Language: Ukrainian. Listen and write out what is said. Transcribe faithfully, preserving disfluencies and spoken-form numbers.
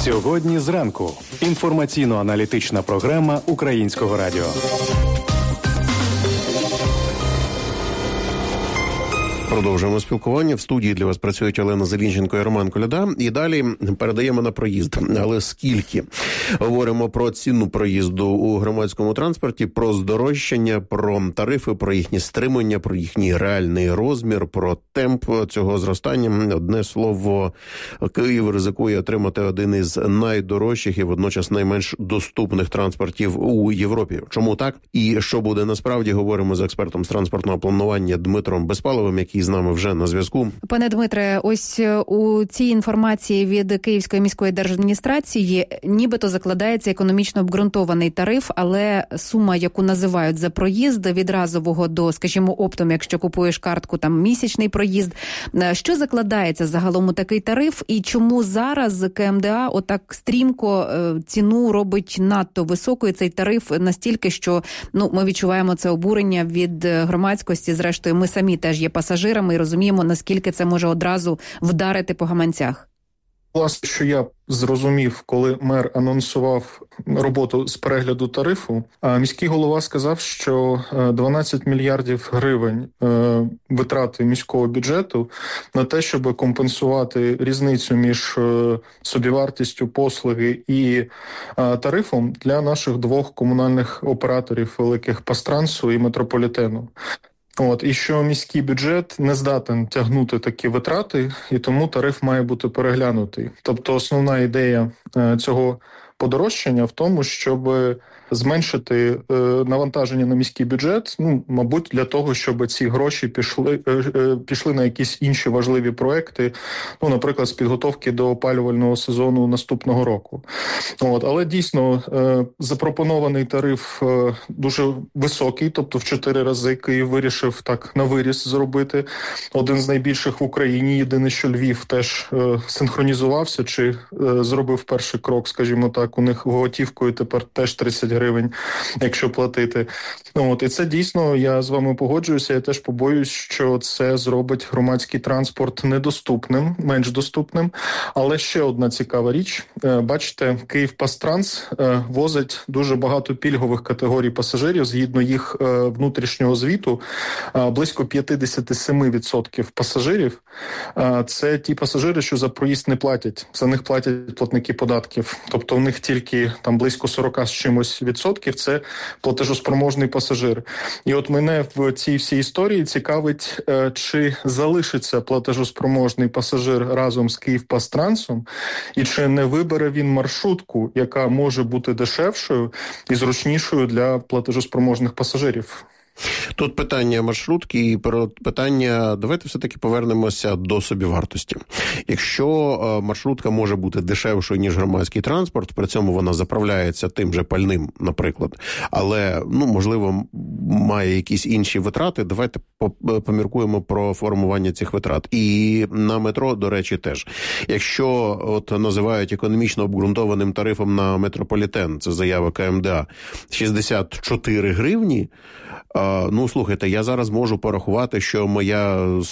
Сьогодні зранку. Інформаційно-аналітична програма Українського радіо. Продовжуємо спілкування. В студії для вас працюють Олена Зелінченко і Роман Коляда. І далі передаємо на проїзд. Але скільки? Говоримо про ціну проїзду у громадському транспорті, про здорожчання, про тарифи, про їхні стримання, про їхній реальний розмір, про темп цього зростання. Одне слово, Київ ризикує отримати один із найдорожчих і водночас найменш доступних транспортів у Європі. Чому так? І що буде насправді? Говоримо з експертом з транспортного планування Дмитром Безпаловим, який з нами вже на зв'язку. Пане Дмитре, ось у цій інформації від Київської міської держадміністрації нібито закладається економічно обґрунтований тариф, але сума, яку називають за проїзд від разового до, скажімо, оптом, якщо купуєш картку, там місячний проїзд. Що закладається загалом у такий тариф і чому зараз КМДА отак стрімко ціну робить надто високою, цей тариф настільки, що ну ми відчуваємо це обурення від громадськості, зрештою ми самі теж є пасажирами і розуміємо, наскільки це може одразу вдарити по гаманцях. Власне, що я зрозумів, коли мер анонсував роботу з перегляду тарифу, міський голова сказав, що дванадцять мільярдів гривень витрати міського бюджету на те, щоб компенсувати різницю між собівартістю послуги і тарифом для наших двох комунальних операторів великих Пастрансу і Метрополітену. От, і що міський бюджет не здатен тягнути такі витрати, і тому тариф має бути переглянутий. Тобто основна ідея е, цього подорожчання в тому, щоб зменшити е, навантаження на міський бюджет, ну, мабуть, для того, щоб ці гроші пішли, е, е, пішли на якісь інші важливі проекти, ну, наприклад, з підготовки до опалювального сезону наступного року. От, але дійсно е, запропонований тариф е, дуже високий, тобто в чотири рази Київ вирішив так на виріс зробити. Один з найбільших в Україні, єдине, що Львів теж е, синхронізувався чи е, зробив перший крок, скажімо так, у них готівкою тепер теж тридцять гривень, якщо платити. От, і це дійсно, я з вами погоджуюся, я теж побоююсь, що це зробить громадський транспорт недоступним, менш доступним. Але ще одна цікава річ. Бачите, Київпастранс возить дуже багато пільгових категорій пасажирів, згідно їх внутрішнього звіту, близько п'ятдесят сім відсотків пасажирів. Це ті пасажири, що за проїзд не платять, за них платять платники податків. Тобто в них тільки там близько сорок з чимось відсотків – це платежоспроможний пасажир. І от мене в цій всій історії цікавить, чи залишиться платежоспроможний пасажир разом з Київпастрансом, і чи не вибере він маршрутку, яка може бути дешевшою і зручнішою для платежоспроможних пасажирів. Тут питання маршрутки і питання, давайте все-таки повернемося до собівартості. Якщо маршрутка може бути дешевшою, ніж громадський транспорт, при цьому вона заправляється тим же пальним, наприклад, але, ну, можливо, має якісь інші витрати, давайте поміркуємо про формування цих витрат. І на метро, до речі, теж. Якщо от називають економічно обґрунтованим тарифом на Метрополітен, це заява КМДА, шістдесят чотири гривні, ну, слухайте, я зараз можу порахувати, що моя